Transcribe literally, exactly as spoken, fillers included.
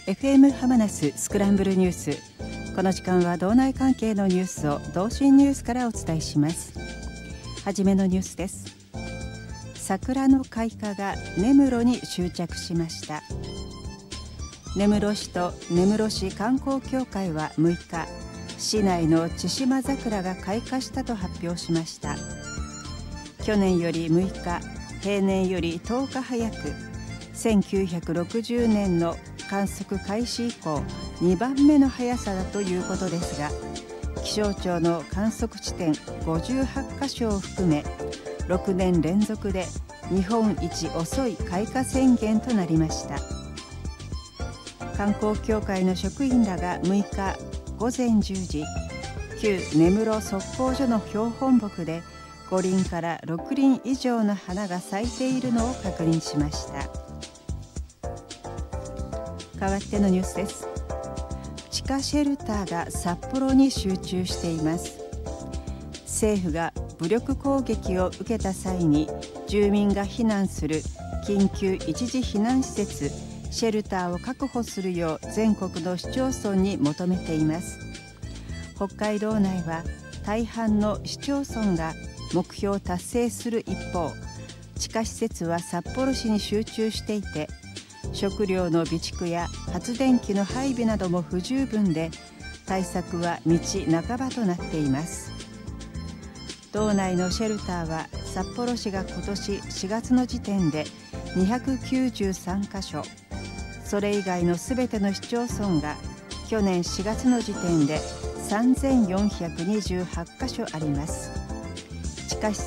エフエム ハマナススクランブルニュース。この時間は道内関係のニュースを同心ニュースからお伝えします。はじめのニュースです。桜の開花が根室に終着しました。根室市と根室市観光協会はむいか、市内の千島桜が開花したと発表しました。去年よりむいか、平年よりとおか早く、せんきゅうひゃくろくじゅうねんの観測開始以降にばんめの速さだということですが、気象庁の観測地点ごじゅうはちかしょを含めろくねん連続で日本一遅い開花宣言となりました。観光協会の職員らがむいかごぜんじゅうじ、旧根室測候所の標本木でごりんからろくりん以上の花が咲いているのを確認しました。代わってのニュースです。地下シェルターが札幌に集中しています。政府が武力攻撃を受けた際に住民が避難する緊急一時避難施設シェルターを確保するよう全国の市町村に求めています。北海道内は大半の市町村が目標を達成する一方、地下施設は札幌市に集中していて、食料の備蓄や発電機の配備なども不十分で、対策は道半ばとなっています。道内のシェルターは札幌市が今年しがつの時点でにひゃくきゅうじゅうさんかしょ、それ以外のすべての市町村が去年しがつの時点でさんぜんよんひゃくにじゅうはちかしょあります。地下施